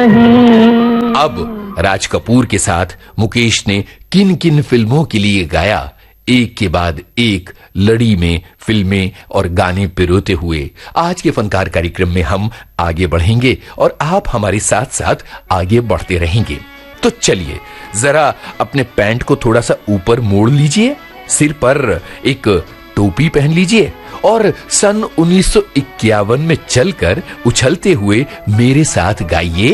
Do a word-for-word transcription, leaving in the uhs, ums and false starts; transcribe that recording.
अब राज कपूर के साथ मुकेश ने किन किन फिल्मों के लिए गाया, एक के बाद एक लड़ी में फिल्में और गाने पिरोते हुए आज के फनकार कार्यक्रम में हम आगे बढ़ेंगे और आप हमारे साथ साथ आगे बढ़ते रहेंगे। तो चलिए जरा अपने पैंट को थोड़ा सा ऊपर मोड़ लीजिए, सिर पर एक टोपी पहन लीजिए और सन उन्नीस सौ इक्यावन में चलकर उछलते हुए मेरे साथ गाइए।